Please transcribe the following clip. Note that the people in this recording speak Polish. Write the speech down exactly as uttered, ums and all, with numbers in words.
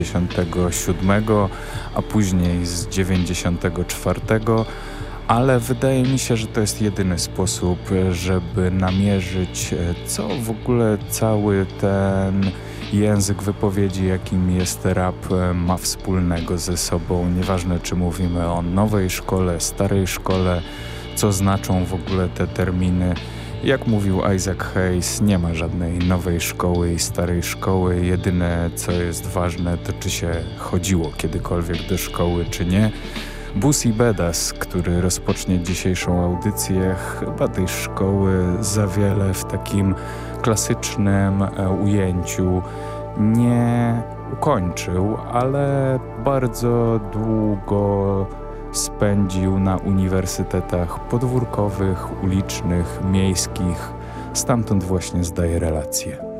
dziewięćdziesiątego siódmego, a później z dziewięćdziesiątego czwartego, ale wydaje mi się, że to jest jedyny sposób, żeby namierzyć, co w ogóle cały ten język wypowiedzi, jakim jest rap, ma wspólnego ze sobą. Nieważne, czy mówimy o nowej szkole, starej szkole, co znaczą w ogóle te terminy. Jak mówił Isaac Hayes, nie ma żadnej nowej szkoły i starej szkoły. Jedyne, co jest ważne, to czy się chodziło kiedykolwiek do szkoły, czy nie. Busi Bedas, który rozpocznie dzisiejszą audycję, chyba tej szkoły za wiele w takim klasycznym ujęciu nie ukończył, ale bardzo długo spędził na uniwersytetach podwórkowych, ulicznych, miejskich. Stamtąd właśnie zdaje relacje.